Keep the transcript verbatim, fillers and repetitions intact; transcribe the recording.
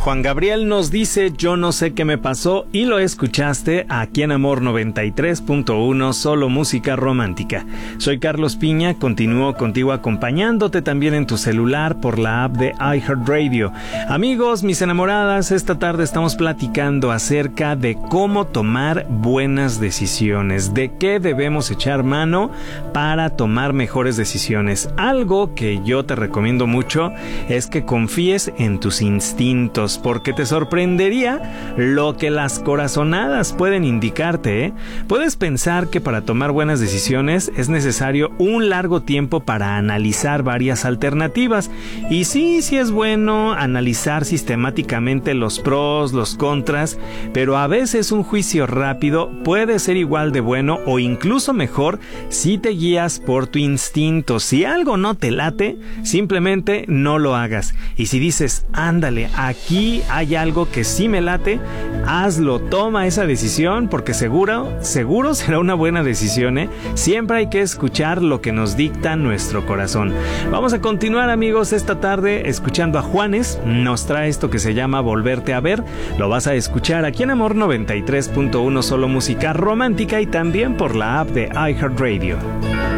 Juan Gabriel nos dice yo no sé qué me pasó y lo escuchaste aquí en Amor noventa y tres punto uno, solo música romántica. Soy Carlos Piña, continúo contigo acompañándote también en tu celular por la app de iHeartRadio. Amigos, mis enamoradas, esta tarde estamos platicando acerca de cómo tomar buenas decisiones, de qué debemos echar mano para tomar mejores decisiones. Algo que yo te recomiendo mucho es que confíes en tus instintos, porque te sorprendería lo que las corazonadas pueden indicarte, ¿eh? Puedes pensar que para tomar buenas decisiones es necesario un largo tiempo para analizar varias alternativas. Y sí, sí es bueno analizar sistemáticamente los pros, los contras, pero a veces un juicio rápido puede ser igual de bueno o incluso mejor si te guías por tu instinto. Si algo no te late, simplemente no lo hagas. Y si dices, ándale, aquí hay algo que sí me late, hazlo, toma esa decisión, porque seguro, seguro será una buena decisión, ¿eh? Siempre hay que escuchar lo que nos dicta nuestro corazón. Vamos a continuar, amigos, esta tarde escuchando a Juanes. Nos trae esto que se llama Volverte a Ver. Lo vas a escuchar aquí en Amor noventa y tres punto uno, solo música romántica, y también por la app de iHeartRadio.